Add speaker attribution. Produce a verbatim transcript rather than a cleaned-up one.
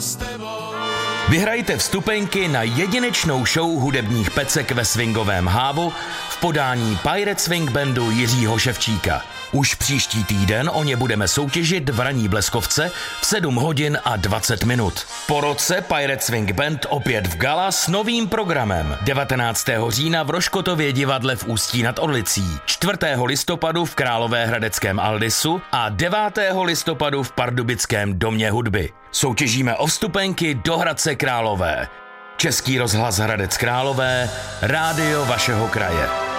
Speaker 1: s tebou.
Speaker 2: Vyhrajte vstupenky na jedinečnou show hudebních pecek ve swingovém hávu v podání Pirate Swing Bandu Jiřího Ševčíka. Už příští týden o ně budeme soutěžit v ranní Bleskovce v sedm hodin a dvacet minut. Po roce Pirate Swing Band opět v gala s novým programem. devatenáctého října v Roškotově divadle v Ústí nad Orlicí, čtvrtého listopadu v Královéhradeckém Aldisu a devátého listopadu v Pardubickém domě hudby. Soutěžíme o vstupenky do Hradce Králové. Český rozhlas Hradec Králové, rádio vašeho kraje.